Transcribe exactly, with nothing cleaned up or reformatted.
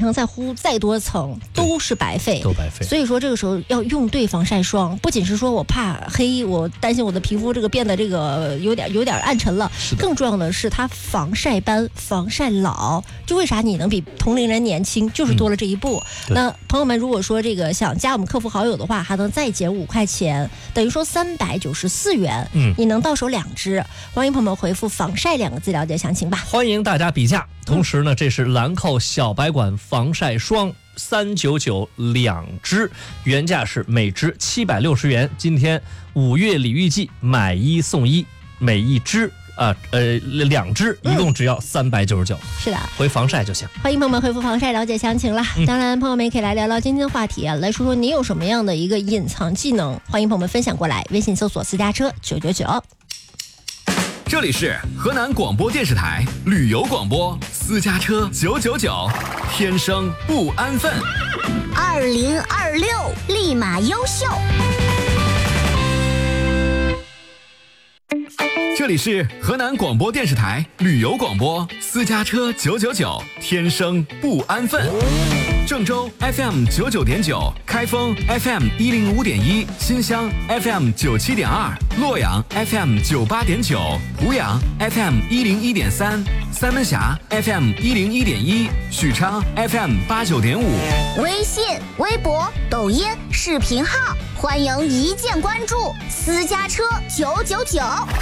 上再敷再多层都是白费， 都白费。 所以说这个时候要用对防晒霜，不仅是说我怕黑，我担心我的皮肤这个变得这个有点有点暗沉了，更重要的是它防晒斑、防晒老。就为啥你能比同龄人年轻，就是多了这一步。 嗯、 那朋友们如果说这个想加我们客服好友的话，还能再减五块钱，等于说三百九十四元，嗯，你能到手两支。欢迎朋友们回复防晒两个字了解详情吧。 欢迎大家比价。同时呢，这是兰蔻小白管防晒霜三九九两支，原价是每支七百六十元。今天五月礼遇季买一送一，每一支啊呃两支一共只要三百九十九。 是的， 回防晒就行。 欢迎朋友们回复防晒了解详情啦。嗯、当然，朋友们也可以来聊聊今天的话题啊，来说说你有什么样的一个隐藏技能，欢迎朋友们分享过来。微信搜索私家车九九九。 这里是河南广播电视台旅游广播私家车九九九，天生不安分， 二零二六立马优秀。 这里是河南广播电视台旅游广播私家车九九九，天生不安分。郑州 F M 九九点九，开封 F M 一零五点一，新乡 F M 九七点二，洛阳 F M 九八点九，湖阳 F M 一零一点三，三门峡 F M 一零一点一，许昌 F M 八九点五。 微信、微博、抖音、视频号，欢迎一键关注私家车九九九。